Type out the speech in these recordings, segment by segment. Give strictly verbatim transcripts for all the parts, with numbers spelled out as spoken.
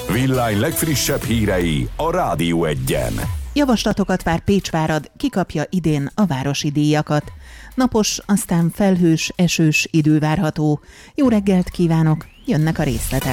Villány legfrissebb hírei a Rádió Egyen. Javaslatokat vár Pécsvárad, kikapja idén a városi díjakat. Napos, aztán felhős, esős idő várható. Jó reggelt kívánok, jönnek a részletek.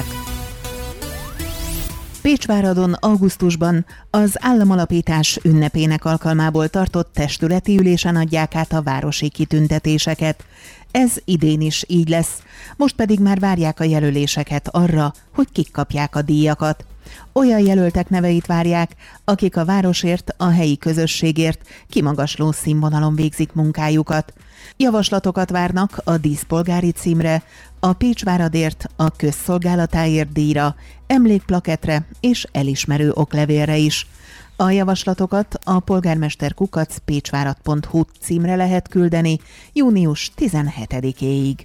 Pécsváradon augusztusban az államalapítás ünnepének alkalmából tartott testületi ülésen adják át a városi kitüntetéseket. Ez idén is így lesz, most pedig már várják a jelöléseket arra, hogy kik kapják a díjakat. Olyan jelöltek neveit várják, akik a városért, a helyi közösségért kimagasló színvonalon végzik munkájukat. Javaslatokat várnak a díszpolgári címre, a Pécsváradért, a közszolgálatáért díjra, emlékplaketre és elismerő oklevélre is. A javaslatokat a polgármester kukac pécsvárad pont hu címre lehet küldeni június tizenhetedikéig.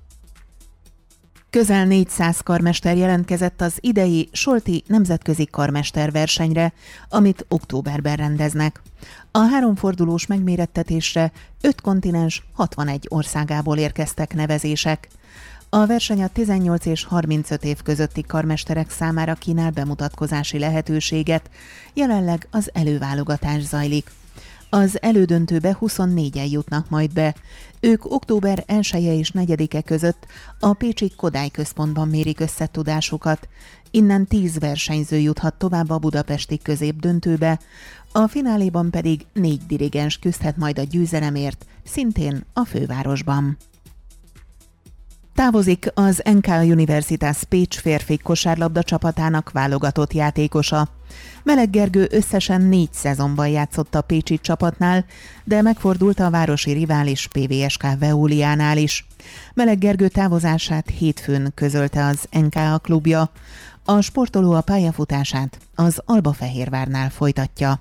Közel négyszáz karmester jelentkezett az idei Solti nemzetközi karmesterversenyre, amit októberben rendeznek. A háromfordulós megmérettetésre öt kontinens hatvanegy országából érkeztek nevezések. A verseny a tizennyolc és harmincöt év közötti karmesterek számára kínál bemutatkozási lehetőséget, jelenleg az előválogatás zajlik. Az elődöntőbe huszonnégyen jutnak majd be. Ők október elseje és negyedike között a pécsi Kodály központban mérik össze tudásukat. Innen tíz versenyző juthat tovább a budapesti középdöntőbe, a fináléban pedig négy dirigens küzdhet majd a győzelemért, szintén a fővárosban. Távozik az en ká Universitas Pécs férfi kosárlabda csapatának válogatott játékosa. Meleg Gergő összesen négy szezonban játszott a pécsi csapatnál, de megfordult a városi rivális pé vé es ká Veoliánál is. Meleg Gergő távozását hétfőn közölte az en ká klubja. A sportoló a pályafutását az Albafehérvárnál folytatja.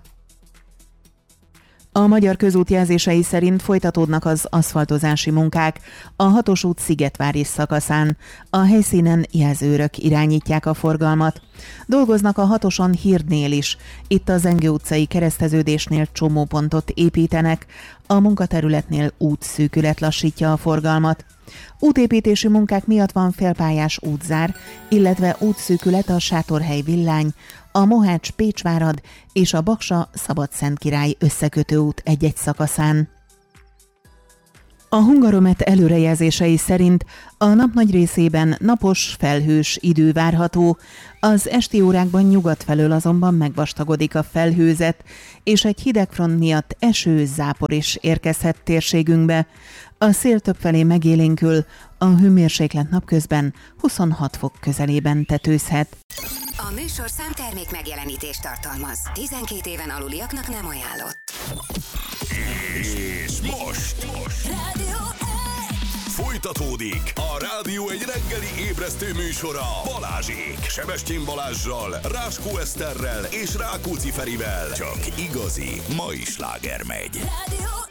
A Magyar Közút jelzései szerint folytatódnak az aszfaltozási munkák a hatos út Szigetvári szakaszán. A helyszínen jelzőrök irányítják a forgalmat. Dolgoznak a hatoson Hirdnél is. Itt a Zengő utcai kereszteződésnél csomópontot építenek. A munkaterületnél útszűkület lassítja a forgalmat. Útépítési munkák miatt van félpályás útzár, illetve útszűkület a Sátorhely Villány, a Mohács Pécsvárad és a Baksa Szabadszentkirály összekötő út egy-egy szakaszán. A Hungaromet előrejelzései szerint a nap nagy részében napos, felhős idő várható, az esti órákban nyugat felől azonban megvastagodik a felhőzet, és egy hidegfront miatt eső, zápor is érkezhet térségünkbe. A szél többfelé megélénkül, a hőmérséklet napközben huszonhat fok közelében tetőzhet. A műsorszám termék megjelenítést tartalmaz. tizenkét éven aluliaknak nem ajánlott. És most, most. Rádió Folytatódik a Rádió egy reggeli ébresztő műsora Balázsék, Sebestyén Balázssal, Ráskó Eszterrel és Rákóczi Ferivel. Csak igazi mai sláger megy. Rádió